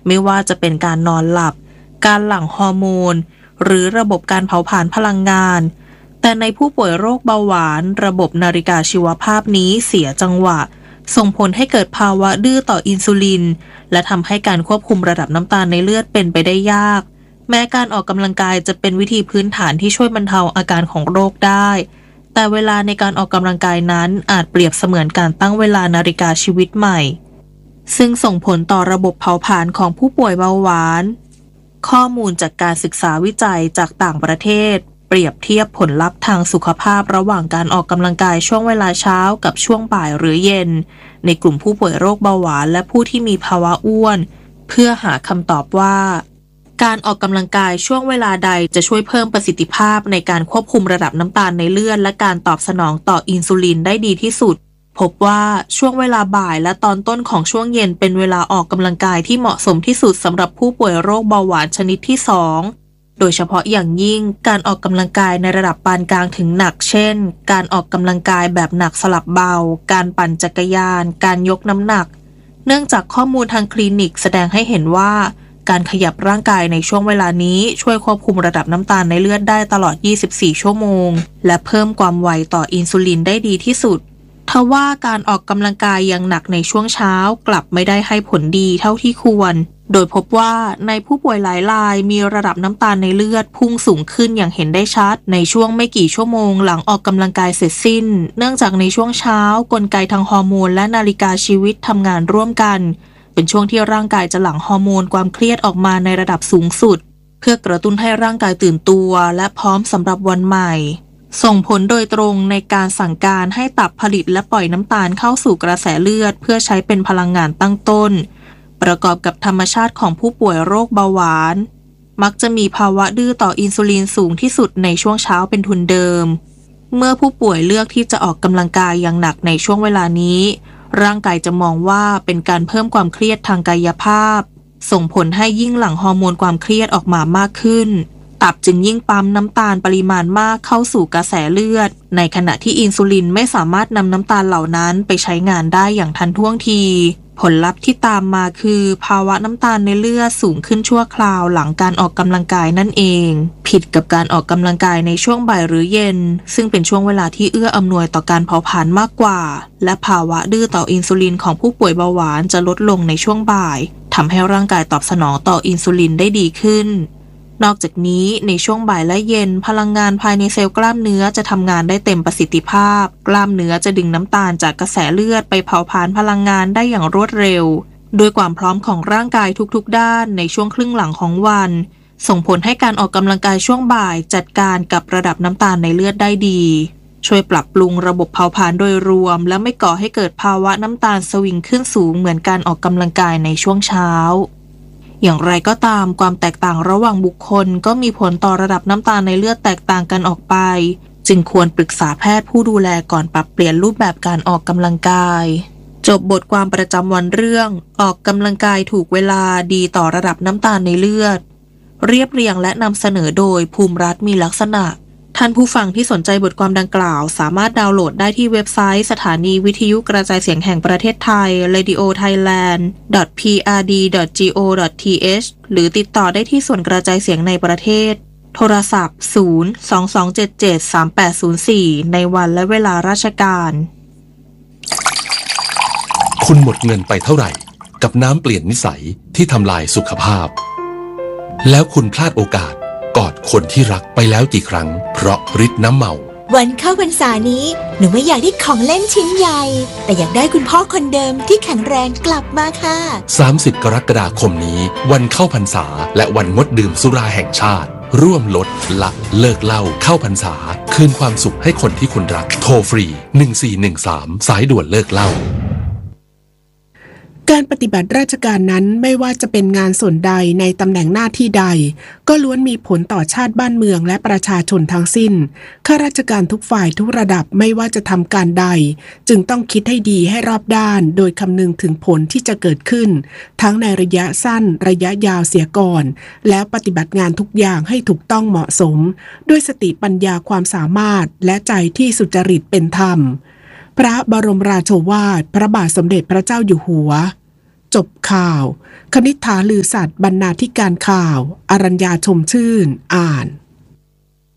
ไม่ว่าจะเป็นการนอนหลับการหลั่งฮอร์โมนหรือระบบการเผาผลาญพลังงานแต่ในผู้ป่วยโรคเบาหวานระบบนาฬิกาชีวภาพนี้เสียจังหวะส่งผลให้เกิดภาวะดื้อต่ออินซูลินและทำให้การควบคุมระดับน้ำตาลในเลือดเป็นไปได้ยากแม้การออกกำลังกายจะเป็นวิธีพื้นฐานที่ช่วยบรรเทาอาการของโรคได้แต่เวลาในการออกกำลังกายนั้นอาจเปรียบเสมือนการตั้งเวลานาฬิกาชีวิตใหม่ซึ่งส่งผลต่อระบบเผาผลาญของผู้ป่วยเบาหวานข้อมูลจากการศึกษาวิจัยจากต่างประเทศเปรียบเทียบผลลัพธ์ทางสุขภาพระหว่างการออกกำลังกายช่วงเวลาเช้ากับช่วงบ่ายหรือเย็นในกลุ่มผู้ป่วยโรคเบาหวานและผู้ที่มีภาวะอ้วนเพื่อหาคำตอบว่าการออกกำลังกายช่วงเวลาใดจะช่วยเพิ่มประสิทธิภาพในการควบคุมระดับน้ำตาลในเลือดและการตอบสนองต่ออินซูลินได้ดีที่สุดพบว่าช่วงเวลาบ่ายและตอนต้นของช่วงเย็นเป็นเวลาออกกำลังกายที่เหมาะสมที่สุดสำหรับผู้ป่วยโรคเบาหวานชนิดที่2โดยเฉพาะอย่างยิ่งการออกกำลังกายในระดับปานกลางถึงหนักเช่นการออกกำลังกายแบบหนักสลับเบาการปั่นจักรยานการยกน้ำหนักเนื่องจากข้อมูลทางคลินิกแสดงให้เห็นว่าการขยับร่างกายในช่วงเวลานี้ช่วยควบคุมระดับน้ำตาลในเลือดได้ตลอด24ชั่วโมงและเพิ่มความไวต่ออินซูลินได้ดีที่สุดทว่าการออกกำลังกายอย่างหนักในช่วงเช้ากลับไม่ได้ให้ผลดีเท่าที่ควรโดยพบว่าในผู้ป่วยหลายรายมีระดับน้ำตาลในเลือดพุ่งสูงขึ้นอย่างเห็นได้ชัดในช่วงไม่กี่ชั่วโมงหลังออกกำลังกายเสร็จสิ้นเนื่องจากในช่วงเช้ากลไกทางฮอร์โมนและนาฬิกาชีวิตทำงานร่วมกันเป็นช่วงที่ร่างกายจะหลั่งฮอร์โมนความเครียดออกมาในระดับสูงสุดเพื่อกระตุ้นให้ร่างกายตื่นตัวและพร้อมสำหรับวันใหม่ส่งผลโดยตรงในการสั่งการให้ตับผลิตและปล่อยน้ำตาลเข้าสู่กระแสเลือดเพื่อใช้เป็นพลังงานตั้งต้นประกอบกับธรรมชาติของผู้ป่วยโรคเบาหวานมักจะมีภาวะดื้อต่ออินซูลินสูงที่สุดในช่วงเช้าเป็นทุนเดิมเมื่อผู้ป่วยเลือกที่จะออกกำลังกายอย่างหนักในช่วงเวลานี้ร่างกายจะมองว่าเป็นการเพิ่มความเครียดทางกายภาพส่งผลให้ยิ่งหลั่งฮอร์โมนความเครียดออกมามากขึ้นตับจึงยิ่งปั๊มน้ำตาลปริมาณมากเข้าสู่กระแสเลือดในขณะที่อินซูลินไม่สามารถนำน้ำตาลเหล่านั้นไปใช้งานได้อย่างทันท่วงทีผลลัพธ์ที่ตามมาคือภาวะน้ำตาลในเลือดสูงขึ้นชั่วคราวหลังการออกกำลังกายนั่นเองผิดกับการออกกำลังกายในช่วงบ่ายหรือเย็นซึ่งเป็นช่วงเวลาที่เอื้ออำนวยต่อการเผาผลาญมากกว่าและภาวะดื้อต่ออินซูลินของผู้ป่วยเบาหวานจะลดลงในช่วงบ่ายทำให้ร่างกายตอบสนองต่ออินซูลินได้ดีขึ้นนอกจากนี้ในช่วงบ่ายและเย็นพลังงานภายในเซลล์กล้ามเนื้อจะทำงานได้เต็มประสิทธิภาพกล้ามเนื้อจะดึงน้ำตาลจากกระแสเลือดไปเผาผลาญพลังงานได้อย่างรวดเร็วด้วยความพร้อมของร่างกายทุกๆด้านในช่วงครึ่งหลังของวันส่งผลให้การออกกำลังกายช่วงบ่ายจัดการกับระดับน้ำตาลในเลือดได้ดีช่วยปรับปรุงระบบเผาผลาญโดยรวมและไม่ก่อให้เกิดภาวะน้ำตาลสวิงขึ้นสูงเหมือนการออกกำลังกายในช่วงเช้าอย่างไรก็ตามความแตกต่างระหว่างบุคคลก็มีผลต่อระดับน้ำตาลในเลือดแตกต่างกันออกไปจึงควรปรึกษาแพทย์ผู้ดูแลก่อนปรับเปลี่ยนรูปแบบการออกกำลังกายจบบทความประจำวันเรื่องออกกำลังกายถูกเวลาดีต่อระดับน้ำตาลในเลือดเรียบเรียงและนำเสนอโดยภูมิรัตน์มีลักษณะท่านผู้ฟังที่สนใจบทความดังกล่าวสามารถดาวน์โหลดได้ที่เว็บไซต์สถานีวิทยุกระจายเสียงแห่งประเทศไทย radiothailand.prd.go.th หรือติดต่อได้ที่ส่วนกระจายเสียงในประเทศโทรศัพท์022773804ในวันและเวลาราชการคุณหมดเงินไปเท่าไหร่กับน้ำเปลี่ยนนิสัยที่ทำลายสุขภาพแล้วคุณพลาดโอกาสกอดคนที่รักไปแล้วกี่ครั้งเพราะฤทธิ์น้ำเมาวันเข้าพรรษานี้หนูไม่อยากได้ของเล่นชิ้นใหญ่แต่อยากได้คุณพ่อคนเดิมที่แข็งแรงกลับมาค่ะ 30 กรกฎาคมนี้วันเข้าพรรษาและวันงดดื่มสุราแห่งชาติร่วมลดละเลิกเหล้าเข้าพรรษาคืนความสุขให้คนที่คุณรักโทรฟรี1413สายด่วนเลิกเหล้าการปฏิบัติราชการนั้นไม่ว่าจะเป็นงานส่วนใดในตำแหน่งหน้าที่ใดก็ล้วนมีผลต่อชาติบ้านเมืองและประชาชนทั้งสิ้นข้าราชการทุกฝ่ายทุกระดับไม่ว่าจะทำการใดจึงต้องคิดให้ดีให้รอบด้านโดยคำนึงถึงผลที่จะเกิดขึ้นทั้งในระยะสั้นระยะยาวเสียก่อนแล้วปฏิบัติงานทุกอย่างให้ถูกต้องเหมาะสมด้วยสติปัญญาความสามารถและใจที่สุจริตเป็นธรรมพระบรมราโชวาทพระบาทสมเด็จพระเจ้าอยู่หัวจบข่าว คณิษฐาลือสัตย์บรรณาธิการข่าว อรัญญาชมชื่น อ่าน